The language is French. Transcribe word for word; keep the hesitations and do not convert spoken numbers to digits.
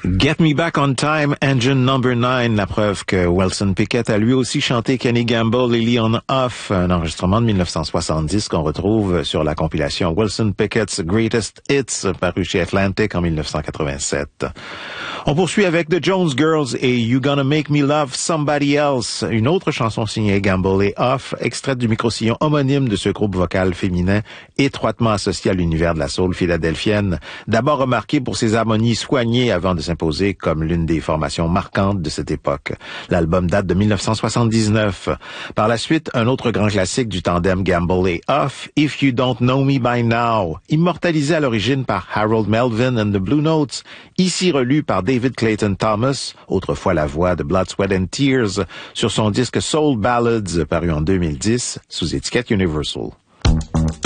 Get Me Back on Time, Engine Number nine, la preuve que Wilson Pickett a lui aussi chanté Kenny Gamble et Leon Huff, un enregistrement de dix-neuf cent soixante-dix qu'on retrouve sur la compilation Wilson Pickett's Greatest Hits, paru chez Atlantic en dix-neuf cent quatre-vingt-sept. On poursuit avec The Jones Girls et You Gonna Make Me Love Somebody Else, une autre chanson signée Gamble et Huff, extraite du microsillon homonyme de ce groupe vocal féminin étroitement associé à l'univers de la soul philadelphienne, d'abord remarqué pour ses harmonies soignées avant de s'imposer comme l'une des formations marquantes de cette époque. L'album date de dix-neuf cent soixante-dix-neuf. Par la suite, un autre grand classique du tandem Gamble et Huff, If You Don't Know Me By Now, immortalisé à l'origine par Harold Melvin and the Blue Notes, ici relu par David Clayton Thomas, autrefois la voix de Blood, Sweat and Tears, sur son disque Soul Ballads, paru en deux mille dix, sous étiquette Universal.